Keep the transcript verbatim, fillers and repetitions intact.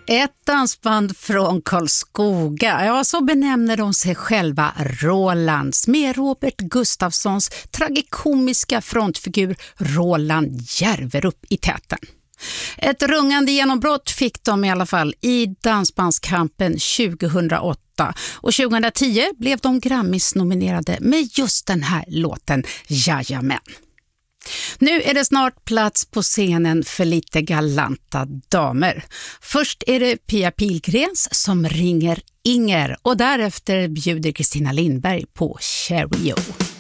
Ett dansband från Karlskoga, ja så benämner de sig själva Rolands, med Robert Gustafssons tragikomiska frontfigur Roland Järverup i täten. Ett rungande genombrott fick de i alla fall i Dansbandskampen tjugohundraåtta och tjugohundratio blev de Grammis-nominerade med just den här låten Jajamän. Nu är det snart plats på scenen för lite galanta damer. Först är det Pia Pilgrens som ringer Inger och därefter bjuder Kristina Lindberg på Cherry O.